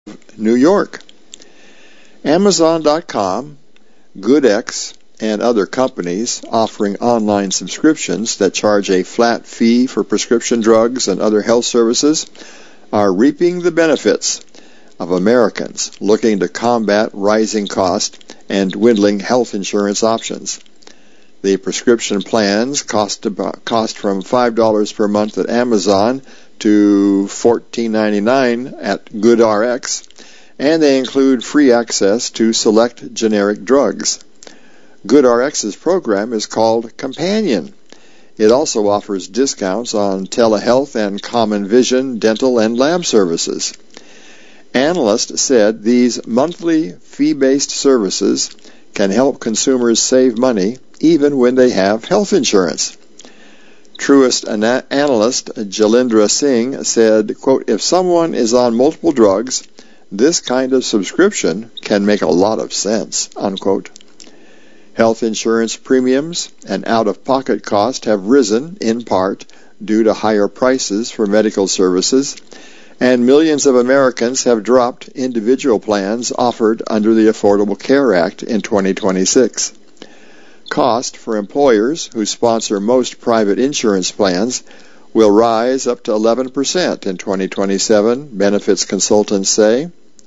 New York. Amazon.com, GoodX, and other companies offering online subscriptions that charge a flat fee for prescription drugs and other health services are reaping the benefits of Americans looking to combat rising costs and dwindling health insurance options. The prescription plans cost from $5 per month at Amazon to $14.99 at GoodRx, and they include free access to select generic drugs. GoodRx's program is called Companion. It also offers discounts on telehealth and common vision, dental, and lab services. Analysts said these monthly fee-based services can help consumers save money even when they have health insurance. Truist analyst Jalindra Singh said, quote, "If someone is on multiple drugs, this kind of subscription can make a lot of sense," unquote. Health insurance premiums and out-of-pocket costs have risen, in part, due to higher prices for medical services, and millions of Americans have dropped individual plans offered under the Affordable Care Act in 2026. Cost for employers who sponsor most private insurance plans will rise up to 11% in 2027, benefits consultants say.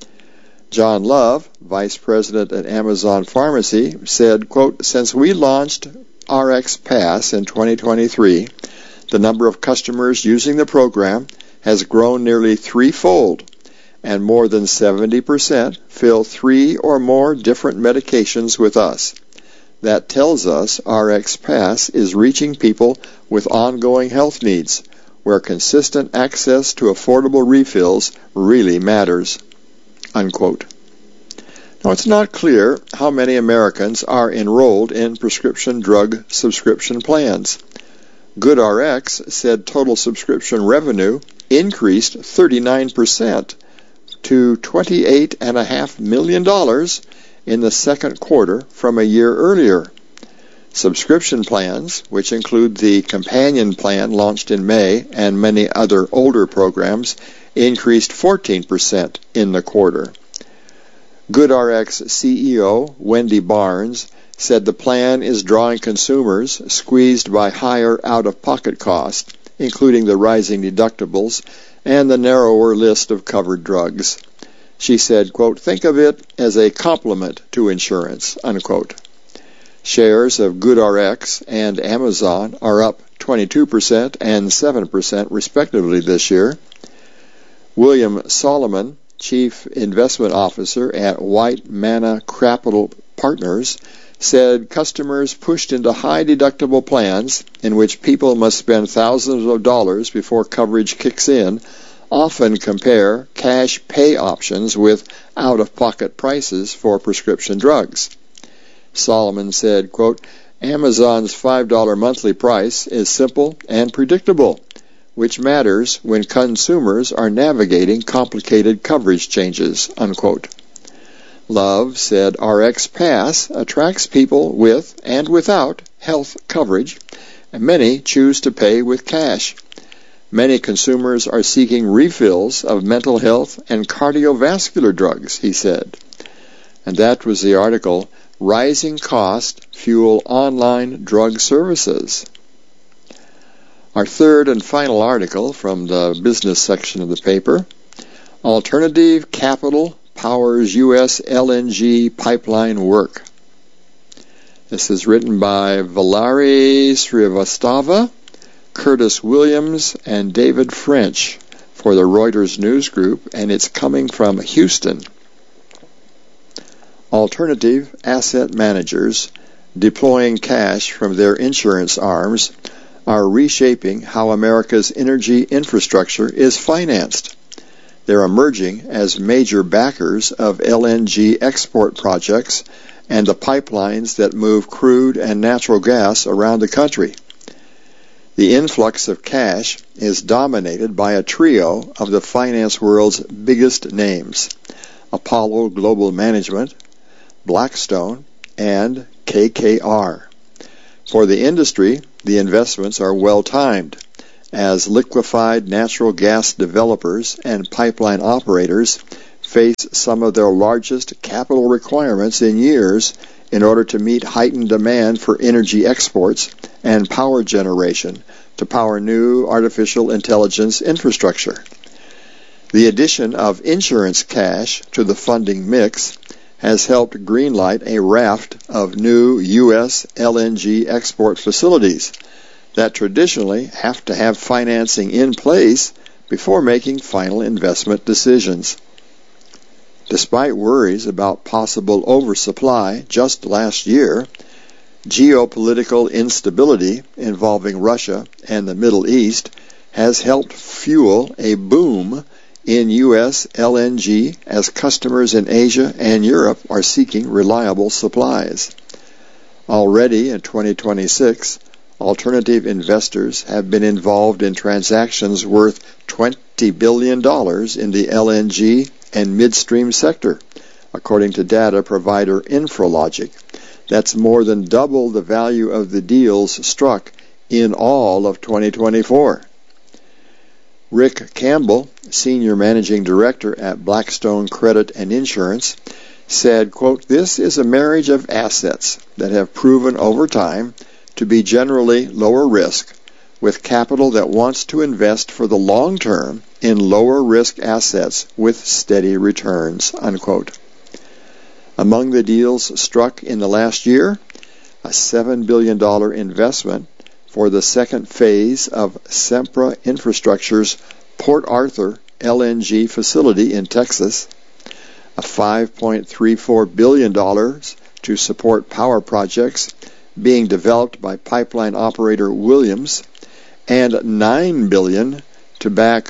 John Love, vice president at Amazon Pharmacy, said, quote, "Since we launched RX Pass in 2023, the number of customers using the program has grown nearly threefold, and more than 70% fill 3 or more different medications with us. That tells us RX Pass is reaching people with ongoing health needs, where consistent access to affordable refills really matters," unquote. Now, it's not clear how many Americans are enrolled in prescription drug subscription plans. GoodRx said total subscription revenue increased 39% to $28.5 million in the second quarter from a year earlier. Subscription plans, which include the Companion plan launched in May and many other older programs, increased 14% in the quarter. GoodRx CEO Wendy Barnes said the plan is drawing consumers squeezed by higher out-of-pocket costs, including the rising deductibles and the narrower list of covered drugs. She said, quote, "Think of it as a complement to insurance," unquote. Shares of GoodRx and Amazon are up 22% and 7% respectively this year. William Solomon, Chief Investment Officer at White Manna Capital Partners, said customers pushed into high-deductible plans in which people must spend thousands of dollars before coverage kicks in often compare cash pay options with out-of-pocket prices for prescription drugs. Solomon said, quote, "Amazon's $5 monthly price is simple and predictable, which matters when consumers are navigating complicated coverage changes," unquote. Love said RX Pass attracts people with and without health coverage, and many choose to pay with cash. Many consumers are seeking refills of mental health and cardiovascular drugs, he said. And that was the article, Rising Costs Fuel Online Drug Services. Our third and final article from the business section of the paper, Alternative Capital Powers U.S. LNG Pipeline Work. This is written by Valery Srivastava, Curtis Williams, and David French for the Reuters News Group, and it's coming from Houston. Alternative asset managers deploying cash from their insurance arms are reshaping how America's energy infrastructure is financed. They're emerging as major backers of LNG export projects and the pipelines that move crude and natural gas around the country. The influx of cash is dominated by a trio of the finance world's biggest names: Apollo Global Management, Blackstone, and KKR. For the industry, the investments are well-timed, as liquefied natural gas developers and pipeline operators face some of their largest capital requirements in years in order to meet heightened demand for energy exports and power generation to power new artificial intelligence infrastructure. The addition of insurance cash to the funding mix has helped greenlight a raft of new U.S. LNG export facilities that traditionally have to have financing in place before making final investment decisions. Despite worries about possible oversupply just last year, geopolitical instability involving Russia and the Middle East has helped fuel a boom in U.S. LNG as customers in Asia and Europe are seeking reliable supplies. Already in 2026, alternative investors have been involved in transactions worth $20 billion in the LNG and midstream sector, according to data provider Infralogic. That's more than double the value of the deals struck in all of 2024. Rick Campbell, Senior Managing Director at Blackstone Credit and Insurance, said, quote, "This is a marriage of assets that have proven over time to be generally lower risk, with capital that wants to invest for the long term in lower risk assets with steady returns," unquote. Among the deals struck in the last year, a $7 billion investment for the second phase of Sempra Infrastructure's Port Arthur LNG facility in Texas, a $5.34 billion to support power projects being developed by pipeline operator Williams, and $9 billion to back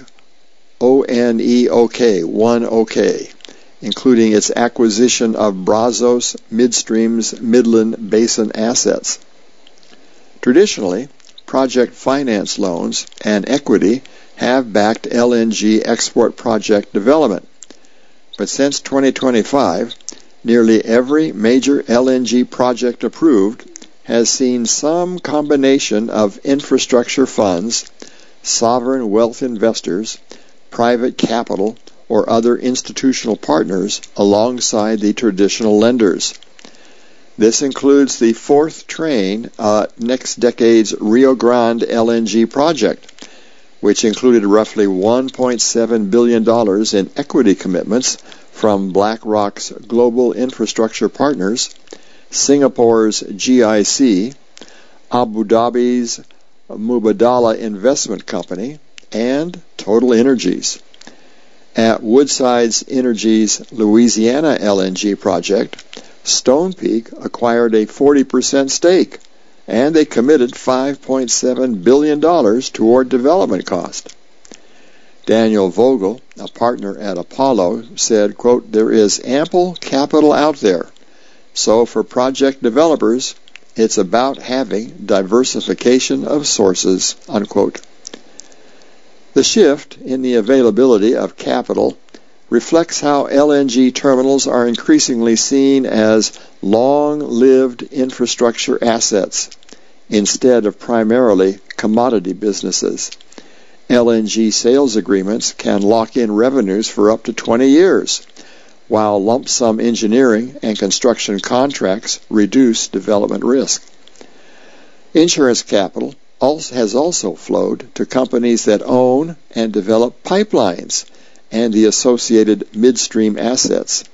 ONEOK, including its acquisition of Brazos Midstream's Midland Basin assets. Traditionally, project finance loans and equity have backed LNG export project development. But since 2025, nearly every major LNG project approved has seen some combination of infrastructure funds, sovereign wealth investors, private capital, or other institutional partners alongside the traditional lenders. This includes the fourth train next decade's Rio Grande LNG project, which included roughly $1.7 billion in equity commitments from BlackRock's Global Infrastructure Partners, Singapore's GIC, Abu Dhabi's Mubadala Investment Company, and Total Energies. At Woodside Energy's Louisiana LNG project, Stonepeak acquired a 40% stake, and they committed $5.7 billion toward development cost. Daniel Vogel, a partner at Apollo, said, quote, "There is ample capital out there. So for project developers, it's about having diversification of sources," unquote. The shift in the availability of capital reflects how LNG terminals are increasingly seen as long-lived infrastructure assets instead of primarily commodity businesses. LNG sales agreements can lock in revenues for up to 20 years, while lump sum engineering and construction contracts reduce development risk. Insurance capital has also flowed to companies that own and develop pipelines and the associated midstream assets.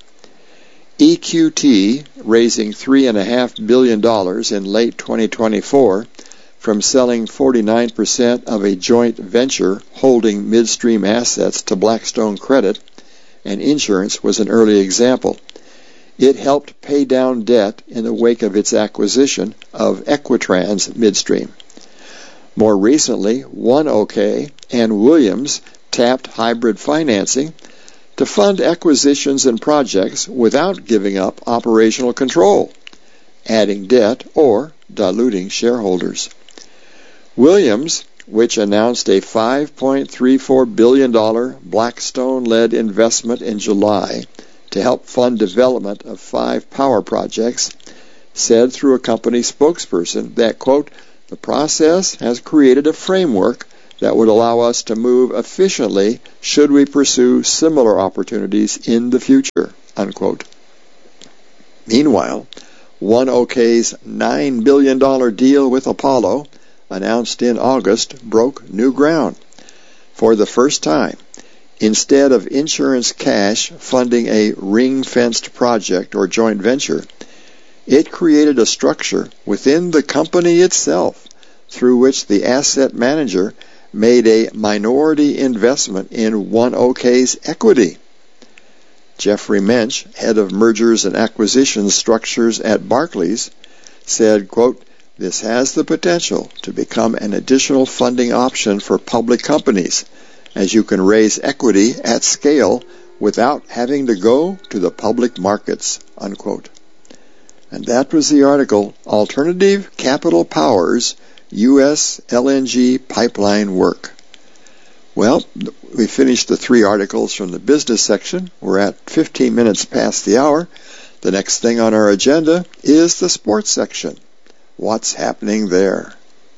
EQT, raising $3.5 billion in late 2024 from selling 49% of a joint venture holding midstream assets to Blackstone Credit and Insurance, was an early example. It helped pay down debt in the wake of its acquisition of Equitrans Midstream. More recently, ONEOK and Williams tapped hybrid financing to fund acquisitions and projects without giving up operational control, adding debt, or diluting shareholders. Williams, which announced a $5.34 billion Blackstone-led investment in July to help fund development of 5 power projects, said through a company spokesperson that, quote, "The process has created a framework that would allow us to move efficiently should we pursue similar opportunities in the future, unquote. Meanwhile, OneOK's $9 billion deal with Apollo, announced in August, broke new ground. For the first time, instead of insurance cash funding a ring-fenced project or joint venture, it created a structure within the company itself through which the asset manager made a minority investment in OneOK's equity. Jeffrey Mensch, head of mergers and acquisitions structures at Barclays, said, quote, "This has the potential to become an additional funding option for public companies, as you can raise equity at scale without having to go to the public markets," unquote. And that was the article, Alternative Capital Powers, U.S. LNG Pipeline Work. Well, we finished the 3 articles from the business section. We're at 15 minutes past the hour. The next thing on our agenda is the sports section. What's happening there?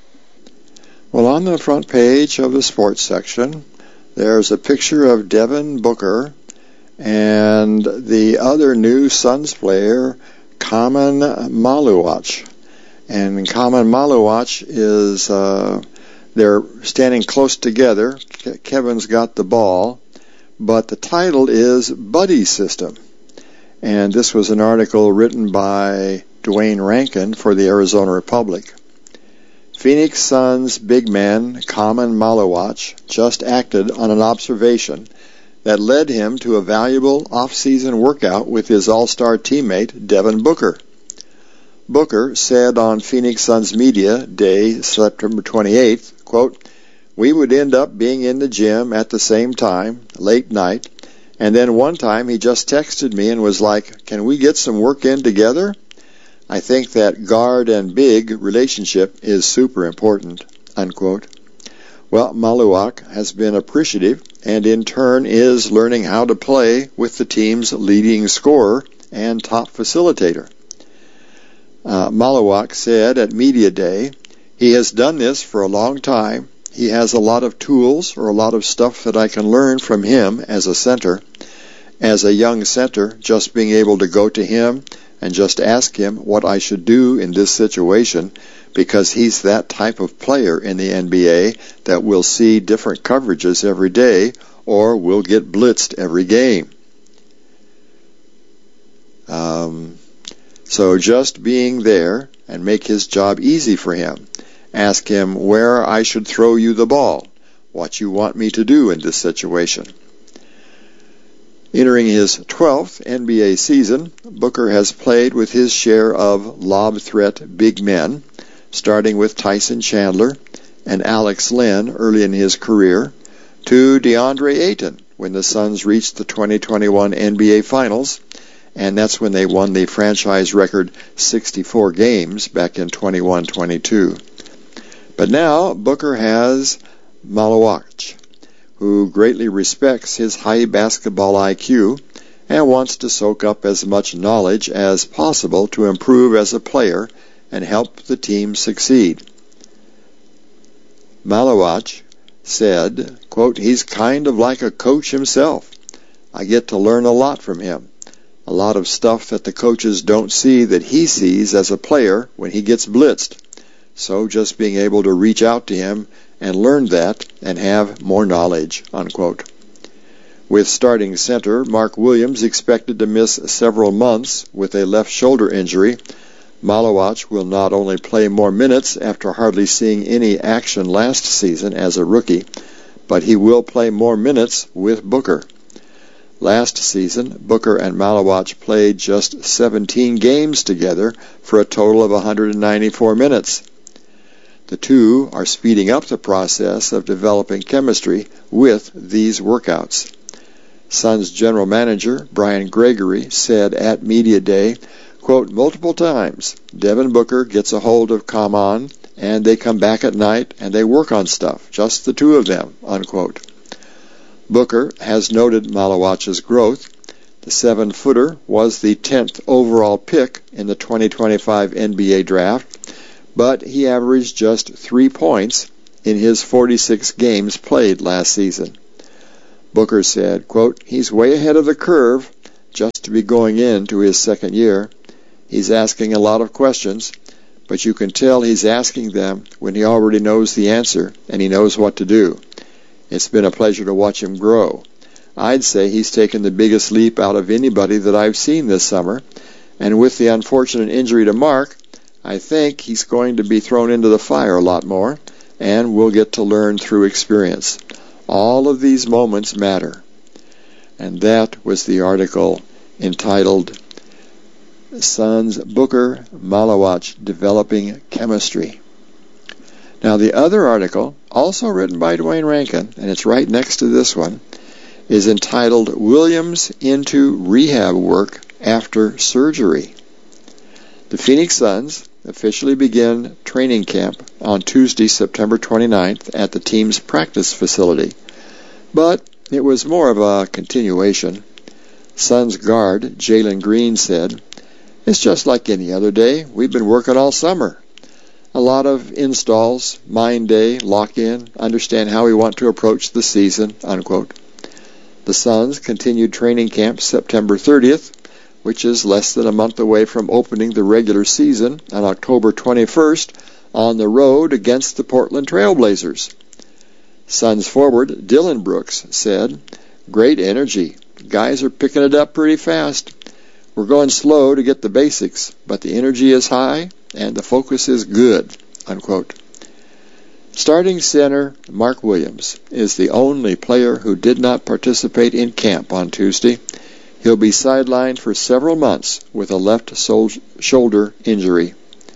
Well, on the front page of the sports section, there's a picture of Devin Booker and the other new Suns player, Kaman Maluach. And Kaman Maluach is, they're standing close together. Kevin's got the ball, but the title is Buddy System. And this was an article written by Dwayne Rankin for the Arizona Republic. Phoenix Suns big man Kaman Maluach just acted on an observation that led him to a valuable off-season workout with his all-star teammate Devin Booker. Booker said on Phoenix Suns Media Day, September 28th, quote, "We would end up being in the gym at the same time, late night, and then one time he just texted me and was like, 'Can we get some work in together?' I think that guard and big relationship is super important," unquote. Well, Maluach has been appreciative and in turn is learning how to play with the team's leading scorer and top facilitator. Maluach said at Media Day, "He has done this for a long time. He has a lot of tools or a lot of stuff that I can learn from him as a center. As a young center, just being able to go to him and just ask him what I should do in this situation, because he's that type of player in the NBA that will see different coverages every day or will get blitzed every game. So just being there and make his job easy for him. Ask him where I should throw you the ball, what you want me to do in this situation." Entering his 12th NBA season, Booker has played with his share of lob threat big men, starting with Tyson Chandler and Alex Len early in his career, to DeAndre Ayton when the Suns reached the 2021 NBA Finals, and that's when they won the franchise record 64 games back in 21-22. But now Booker has Maluach, who greatly respects his high basketball IQ and wants to soak up as much knowledge as possible to improve as a player and help the team succeed. Maluach said, quote, "He's kind of like a coach himself. I get to learn a lot from him. A lot of stuff that the coaches don't see that he sees as a player when he gets blitzed. So just being able to reach out to him and learn that and have more knowledge," unquote. With starting center Mark Williams expected to miss several months with a left shoulder injury, Maluach will not only play more minutes after hardly seeing any action last season as a rookie, but he will play more minutes with Booker. Last season, Booker and Maluach played just 17 games together for a total of 194 minutes. The two are speeding up the process of developing chemistry with these workouts. Suns general manager Brian Gregory said at Media Day, quote, "Multiple times, Devin Booker gets a hold of Kaman and they come back at night and they work on stuff, just the two of them," unquote. Booker has noted Maluach's growth. The 7-footer was the 10th overall pick in the 2025 NBA draft, but he averaged just 3 points in his 46 games played last season. Booker said, quote, "He's way ahead of the curve just to be going into his second year. He's asking a lot of questions, but you can tell he's asking them when he already knows the answer and he knows what to do. It's been a pleasure to watch him grow. I'd say he's taken the biggest leap out of anybody that I've seen this summer, and with the unfortunate injury to Mark, I think he's going to be thrown into the fire a lot more, and we'll get to learn through experience. All of these moments matter." And that was the article entitled Suns Booker Malawach Developing Chemistry. Now the other article, also written by Dwayne Rankin, and it's right next to this one, is entitled Williams into Rehab Work After Surgery. The Phoenix Suns officially begin training camp on Tuesday, September 29th at the team's practice facility. But it was more of a continuation. Suns guard Jalen Green said, "It's just like any other day. We've been working all summer. A lot of installs, mind day, lock-in, understand how we want to approach the season," unquote. The Suns continued training camp September 30th, which is less than a month away from opening the regular season on October 21st on the road against the Portland Trail Blazers. Suns forward Dylan Brooks said, "Great energy. Guys are picking it up pretty fast. We're going slow to get the basics, but the energy is high and the focus is good," unquote. Starting center Mark Williams is the only player who did not participate in camp on Tuesday. He'll be sidelined for several months with a left shoulder injury.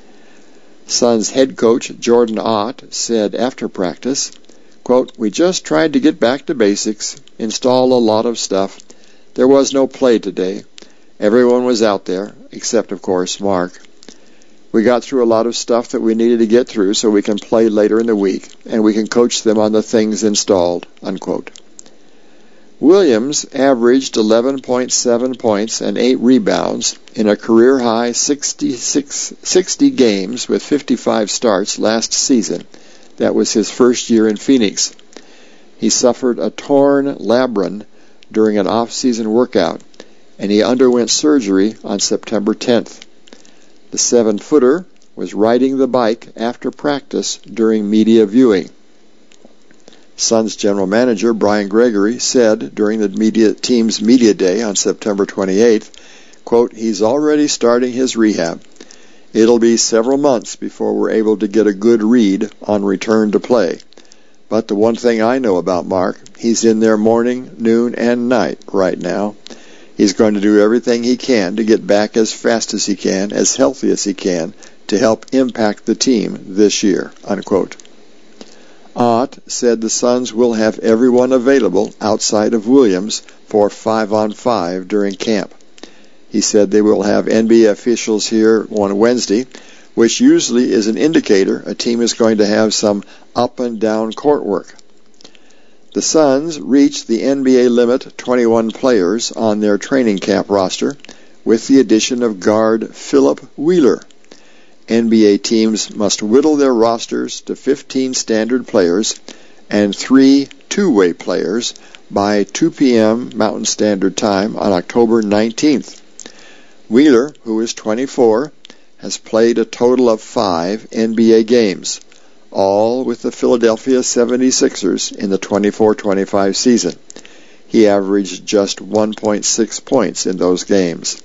Suns head coach Jordan Ott said after practice, quote, "We just tried to get back to basics, install a lot of stuff. There was no play today. Everyone was out there, except, of course, Mark. We got through a lot of stuff that we needed to get through so we can play later in the week, and we can coach them on the things installed," unquote. Williams averaged 11.7 points and 8 rebounds in a career-high 60 games with 55 starts last season. That was his first year in Phoenix. He suffered a torn labrum during an off-season workout, and he underwent surgery on September 10th. The 7-footer was riding the bike after practice during media viewing. Suns general manager Brian Gregory said during the team's media day on September 28th, quote, "He's already starting his rehab. It'll be several months before we're able to get a good read on return to play. But the one thing I know about Mark, he's in there morning, noon, and night right now. He's going to do everything he can to get back as fast as he can, as healthy as he can, to help impact the team this year," unquote. Ott said the Suns will have everyone available outside of Williams for 5-on-5 during camp. He said they will have NBA officials here on Wednesday, which usually is an indicator a team is going to have some up and down court work. The Suns reached the NBA limit 21 players on their training camp roster with the addition of guard Philip Wheeler. NBA teams must whittle their rosters to 15 standard players and 3 two-way players by 2 p.m. Mountain Standard Time on October 19th. Wheeler, who is 24, has played a total of 5 NBA games, all with the Philadelphia 76ers in the 24-25 season. He averaged just 1.6 points in those games.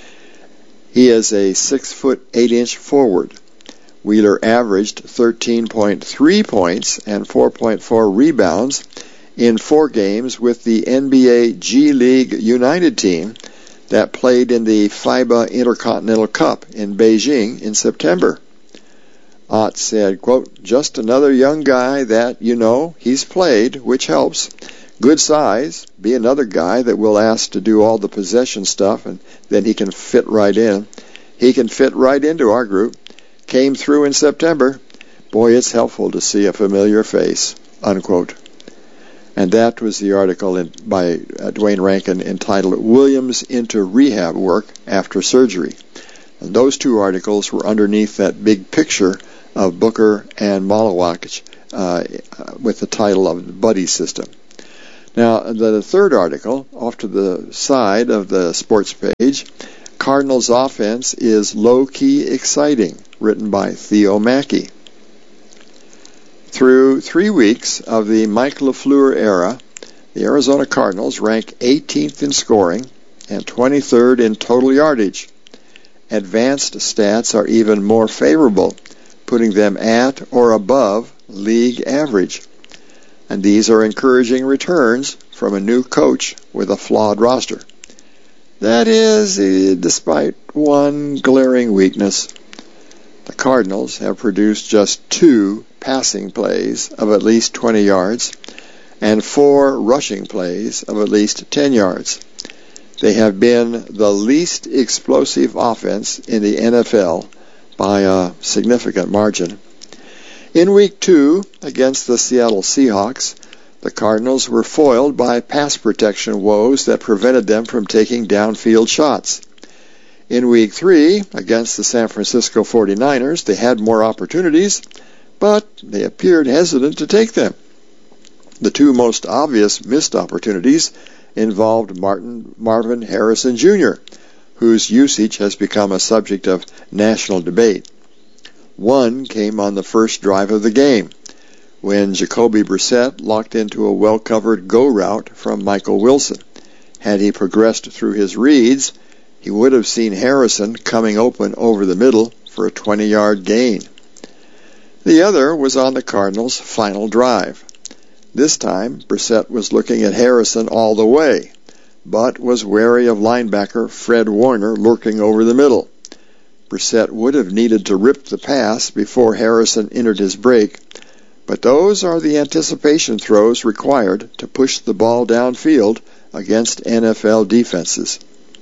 He is a 6'8" forward. Wheeler averaged 13.3 points and 4.4 rebounds in 4 games with the NBA G League United team that played in the FIBA Intercontinental Cup in Beijing in September. Ott said, quote, "Just another young guy that, he's played, which helps. Good size, be another guy that we'll ask to do all the possession stuff, and then he can fit right in. He can fit right into our group. Came through in September. Boy, it's helpful to see a familiar face," unquote. And that was the article by Dwayne Rankin entitled Williams into Rehab Work After Surgery. And those 2 articles were underneath that big picture of Booker and Malawach with the title of the Buddy System. Now, the third article, off to the side of the sports page, Cardinals offense is low-key exciting, written by Theo Mackey. Through 3 weeks of the Mike LaFleur era, the Arizona Cardinals rank 18th in scoring and 23rd in total yardage. Advanced stats are even more favorable, putting them at or above league average. And these are encouraging returns from a new coach with a flawed roster. That is, despite one glaring weakness. The Cardinals have produced just 2 passing plays of at least 20 yards and 4 rushing plays of at least 10 yards. They have been the least explosive offense in the NFL by a significant margin. In Week 2, against the Seattle Seahawks, the Cardinals were foiled by pass protection woes that prevented them from taking downfield shots. In Week 3, against the San Francisco 49ers, they had more opportunities, but they appeared hesitant to take them. The 2 most obvious missed opportunities involved Marvin Harrison Jr., whose usage has become a subject of national debate. One came on the first drive of the game, when Jacoby Brissett locked into a well-covered go route from Michael Wilson. Had he progressed through his reads, he would have seen Harrison coming open over the middle for a 20-yard gain. The other was on the Cardinals' final drive. This time, Brissett was looking at Harrison all the way, but was wary of linebacker Fred Warner lurking over the middle. Brissett would have needed to rip the pass before Harrison entered his break, but those are the anticipation throws required to push the ball downfield against NFL defenses.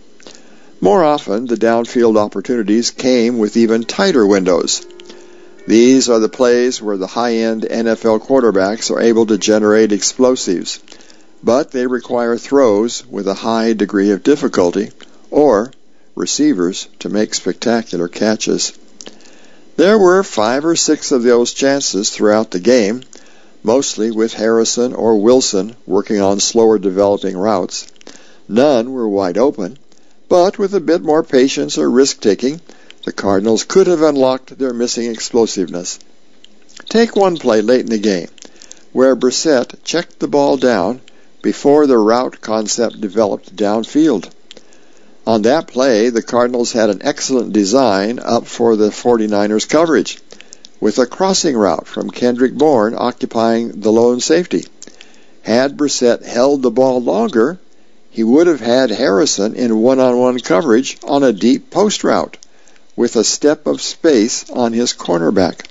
More often, the downfield opportunities came with even tighter windows. These are the plays where the high-end NFL quarterbacks are able to generate explosives, but they require throws with a high degree of difficulty or receivers to make spectacular catches. There were 5 or 6 of those chances throughout the game, mostly with Harrison or Wilson working on slower developing routes. None were wide open, but with a bit more patience or risk-taking, the Cardinals could have unlocked their missing explosiveness. Take one play late in the game, where Brissett checked the ball down before the route concept developed downfield. On that play, the Cardinals had an excellent design up for the 49ers coverage, with a crossing route from Kendrick Bourne occupying the lone safety. Had Brissett held the ball longer, he would have had Harrison in one-on-one coverage on a deep post route, with a step of space on his cornerback.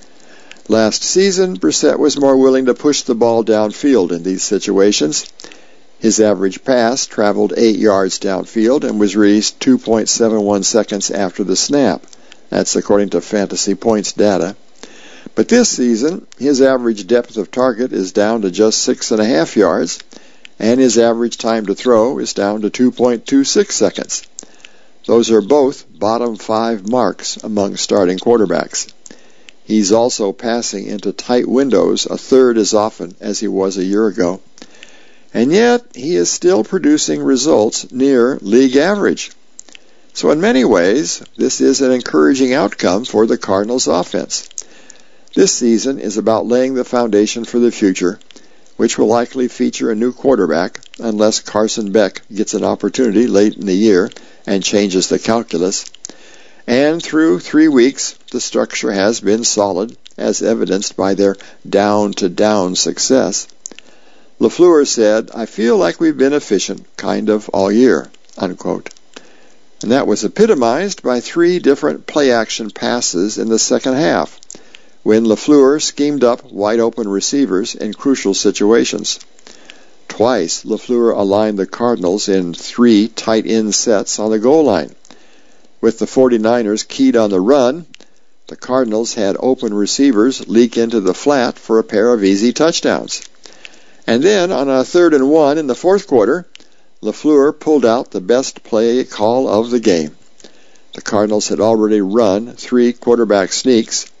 Last season, Brissett was more willing to push the ball downfield in these situations. His average pass traveled 8 yards downfield and was released 2.71 seconds after the snap. That's according to Fantasy Points data. But this season, his average depth of target is down to just 6.5 yards, and his average time to throw is down to 2.26 seconds. Those are both bottom 5 marks among starting quarterbacks. He's also passing into tight windows a third as often as he was a year ago. And yet, he is still producing results near league average. So in many ways, this is an encouraging outcome for the Cardinals offense. This season is about laying the foundation for the future, which will likely feature a new quarterback unless Carson Beck gets an opportunity late in the year and changes the calculus. And through 3 weeks, the structure has been solid, as evidenced by their down-to-down success. LaFleur said, "I feel like we've been efficient, kind of, all year," unquote. And that was epitomized by 3 different play-action passes in the second half, when LaFleur schemed up wide-open receivers in crucial situations. Twice, LaFleur aligned the Cardinals in 3 tight-end sets on the goal line. With the 49ers keyed on the run, the Cardinals had open receivers leak into the flat for a pair of easy touchdowns. And then, on a 3rd and 1 in the fourth quarter, LaFleur pulled out the best play call of the game. The Cardinals had already run 3 quarterback sneaks,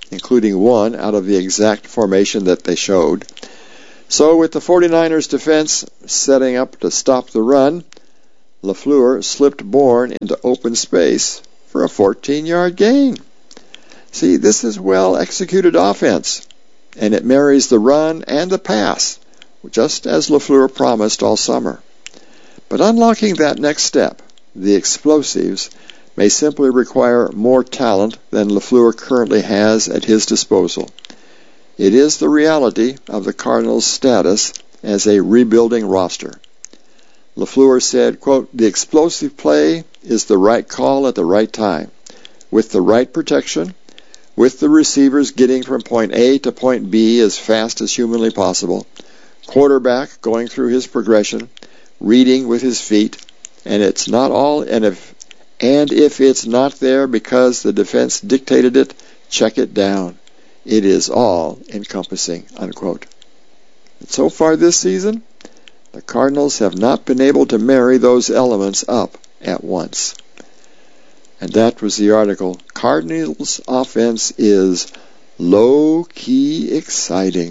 including one out of the exact formation that they showed. So with the 49ers defense setting up to stop the run, LaFleur slipped Bourne into open space for a 14-yard gain. See, this is well-executed offense, and it marries the run and the pass, just as LaFleur promised all summer. But unlocking that next step, the explosives, may simply require more talent than LaFleur currently has at his disposal. It is the reality of the Cardinals' status as a rebuilding roster. LaFleur said, quote, "The explosive play is the right call at the right time, with the right protection, with the receivers getting from point A to point B as fast as humanly possible, quarterback going through his progression, reading with his feet, and it's not all, and if it's not there because the defense dictated it, check it down. It is all encompassing," unquote. And so far this season, the Cardinals have not been able to marry those elements up at once. And that was the article. Cardinals offense is low-key exciting.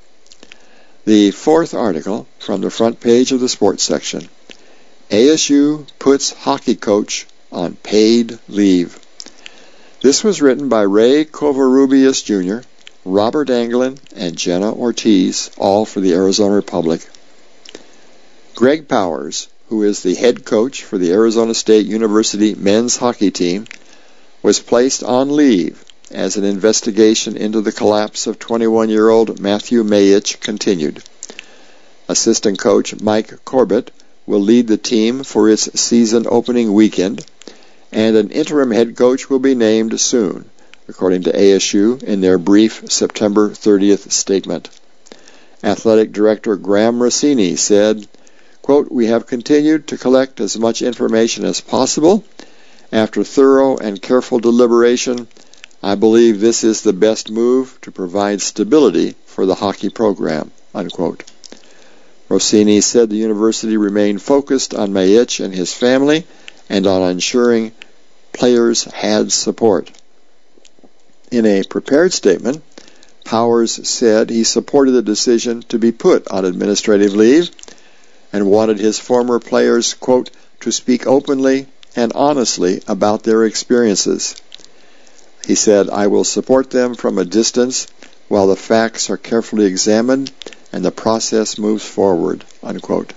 The fourth article from the front page of the sports section. ASU puts hockey coach on paid leave. This was written by Ray Covarrubias Jr., Robert Anglin, and Jenna Ortiz, all for the Arizona Republic. Greg Powers, who is the head coach for the Arizona State University men's hockey team, was placed on leave as an investigation into the collapse of 21-year-old Matthew Mayich continued. Assistant coach Mike Corbett will lead the team for its season opening weekend, and an interim head coach will be named soon, according to ASU in their brief September 30th statement. Athletic Director Graham Rossini said, quote, "We have continued to collect as much information as possible. After thorough and careful deliberation, I believe this is the best move to provide stability for the hockey program," unquote. Rossini said the university remained focused on Mayich and his family and on ensuring players had support. In a prepared statement, Powers said he supported the decision to be put on administrative leave and wanted his former players, quote, "to speak openly and honestly about their experiences." He said, "I will support them from a distance while the facts are carefully examined and the process moves forward," unquote.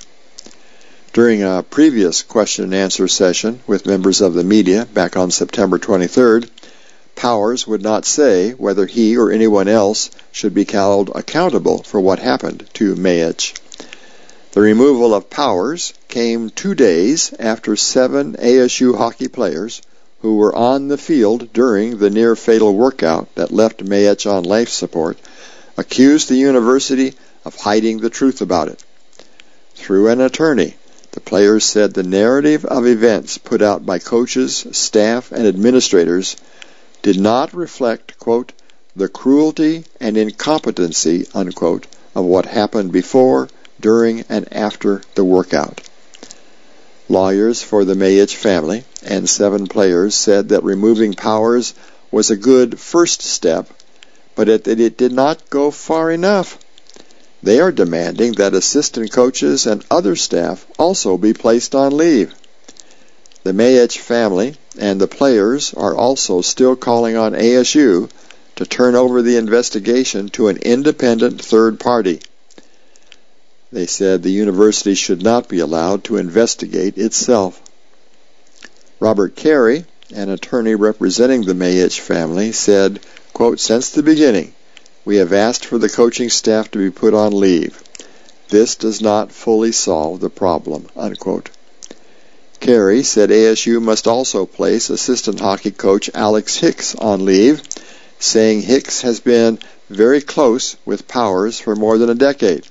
During a previous question and answer session with members of the media back on September 23rd, Powers would not say whether he or anyone else should be held accountable for what happened to Mayich. The removal of Powers came 2 days after 7 ASU hockey players who were on the field during the near-fatal workout that left Mayich on life support accused the university of hiding the truth about it. Through an attorney, the players said the narrative of events put out by coaches, staff, and administrators did not reflect, quote, "the cruelty and incompetency," unquote, of what happened before, during, and after the workout. Lawyers for the Mayich family and 7 players said that removing Powers was a good first step, but that it did not go far enough. They are demanding that assistant coaches and other staff also be placed on leave. The Mayich family and the players are also still calling on ASU to turn over the investigation to an independent third party. They said the university should not be allowed to investigate itself. Robert Carey, an attorney representing the Mayich family, said, quote, "Since the beginning, we have asked for the coaching staff to be put on leave. This does not fully solve the problem," unquote. Carey said ASU must also place assistant hockey coach Alex Hicks on leave, saying Hicks has been very close with Powers for more than a decade.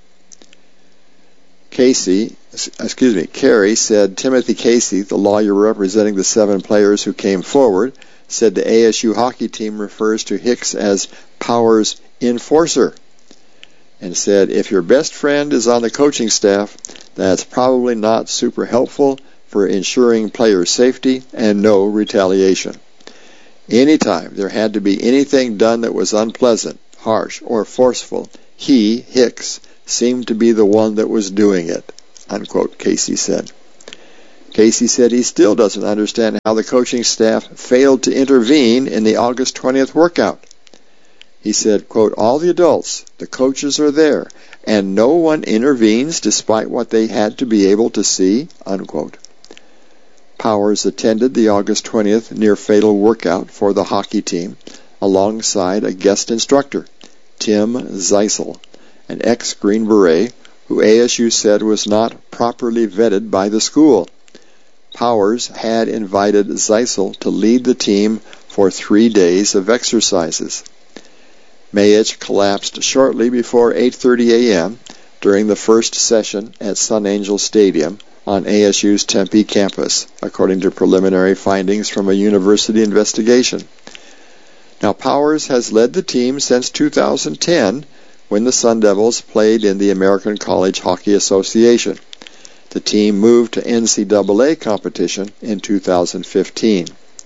Carey said Timothy Casey, the lawyer representing the 7 players who came forward, said the ASU hockey team refers to Hicks as Powers' enforcer, and said if your best friend is on the coaching staff, that's probably not super helpful for ensuring player safety and no retaliation. Anytime there had to be anything done that was unpleasant, harsh, or forceful, he, Hicks, seemed to be the one that was doing it," unquote, Casey said. Casey said he still doesn't understand how the coaching staff failed to intervene in the August 20th workout. He said, quote, "All the adults, the coaches are there, and no one intervenes despite what they had to be able to see," unquote. Powers attended the August 20th near-fatal workout for the hockey team alongside a guest instructor, Tim Zeisel, an ex-Green Beret who ASU said was not properly vetted by the school. Powers had invited Zeisel to lead the team for 3 days of exercises. Mayich collapsed shortly before 8:30 a.m. during the first session at Sun Angel Stadium on ASU's Tempe campus, according to preliminary findings from a university investigation. Now, Powers has led the team since 2010, when the Sun Devils played in the American College Hockey Association. The team moved to NCAA competition in 2015.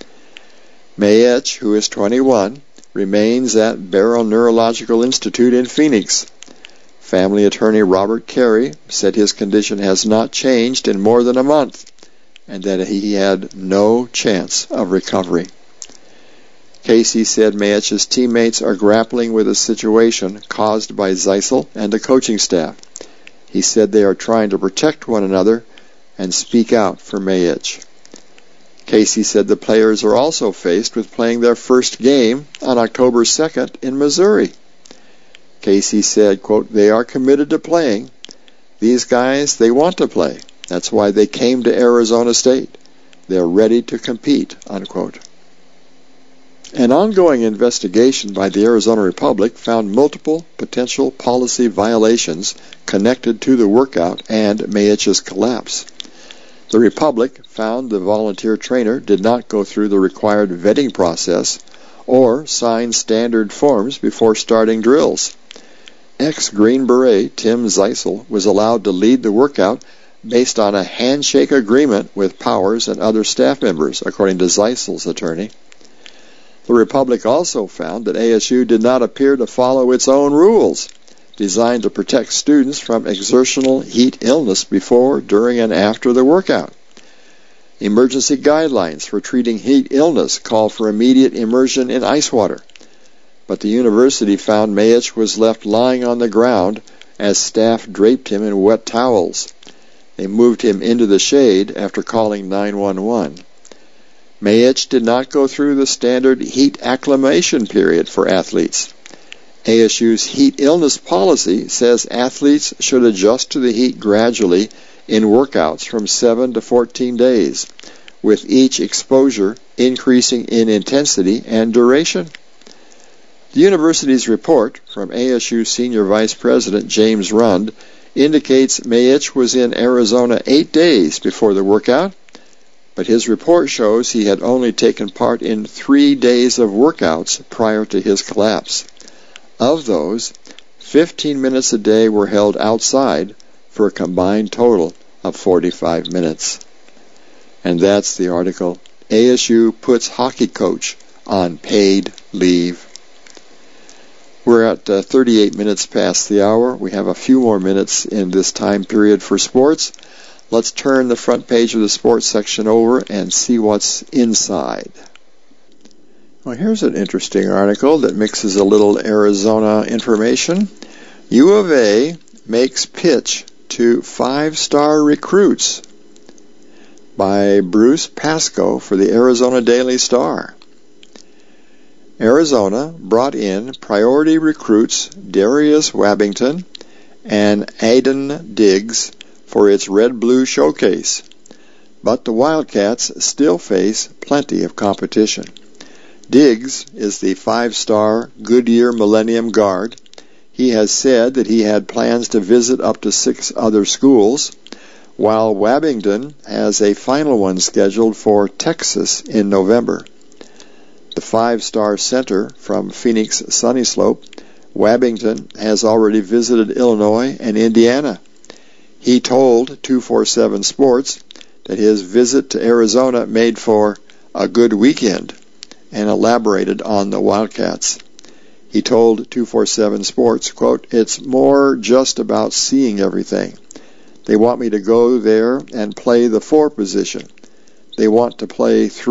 Mayich, who is 21, remains at Barrow Neurological Institute in Phoenix. Family attorney Robert Carey said his condition has not changed in more than a month and that he had no chance of recovery. Casey said Mayich's teammates are grappling with a situation caused by Zeisel and the coaching staff. He said they are trying to protect one another and speak out for Mayich. Casey said the players are also faced with playing their first game on October 2nd in Missouri. Casey said, quote, "They are committed to playing. These guys, they want to play. That's why they came to Arizona State. They're ready to compete," unquote. An ongoing investigation by the Arizona Republic found multiple potential policy violations connected to the workout and Mayich's collapse. The Republic found the volunteer trainer did not go through the required vetting process or sign standard forms before starting drills. Ex-Green Beret Tim Zeisel was allowed to lead the workout based on a handshake agreement with Powers and other staff members, according to Zeisel's attorney. The Republic also found that ASU did not appear to follow its own rules, designed to protect students from exertional heat illness before, during, and after the workout. Emergency guidelines for treating heat illness call for immediate immersion in ice water, but the university found Mayich was left lying on the ground as staff draped him in wet towels. They moved him into the shade after calling 911. Mayich did not go through the standard heat acclimation period for athletes. ASU's heat illness policy says athletes should adjust to the heat gradually in workouts from 7 to 14 days, with each exposure increasing in intensity and duration. The university's report from ASU Senior Vice President James Rund indicates Mayich was in Arizona 8 days before the workout, but his report shows he had only taken part in 3 days of workouts prior to his collapse. Of those, 15 minutes a day were held outside for a combined total of 45 minutes. And that's the article, ASU Puts Hockey Coach on Paid Leave. We're at 38 minutes past the hour. We have a few more minutes in this time period for sports. Let's turn the front page of the sports section over and see what's inside. Well, here's an interesting article that mixes a little Arizona information. U of A makes pitch to 5-star recruits by Bruce Pascoe for the Arizona Daily Star. Arizona brought in priority recruits Darius Wabbington and Aiden Diggs for its Red-Blue Showcase, but the Wildcats still face plenty of competition. Diggs is the 5-star Goodyear Millennium Guard. He has said that he had plans to visit up to 6 other schools, while Wabbington has a final one scheduled for Texas in November. The 5-star center from Phoenix Sunny Slope, Wabbington has already visited Illinois and Indiana. He told 247 Sports that his visit to Arizona made for a good weekend and elaborated on the Wildcats. He told 247 Sports, quote, "It's more just about seeing everything. They want me to go there and play the 4 position. They want to play 3